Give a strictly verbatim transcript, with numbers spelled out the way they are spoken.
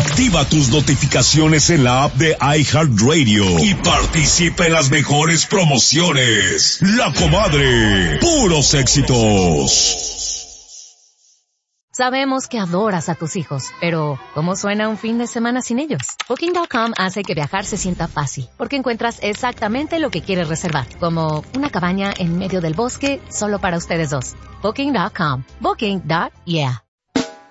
Activa tus notificaciones en la app de iHeartRadio y participa en las mejores promociones. La Comadre, puros éxitos. Sabemos que adoras a tus hijos, pero ¿cómo suena un fin de semana sin ellos? Booking punto com hace que viajar se sienta fácil, porque encuentras exactamente lo que quieres reservar, como una cabaña en medio del bosque solo para ustedes dos. Booking punto com. Booking. Yeah.